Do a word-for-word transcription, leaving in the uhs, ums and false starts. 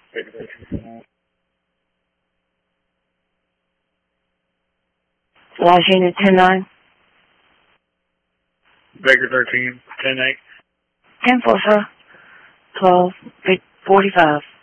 Lodge unit ten nine. Baker thirteen, ten eight. ten four, sir. twelve forty-five.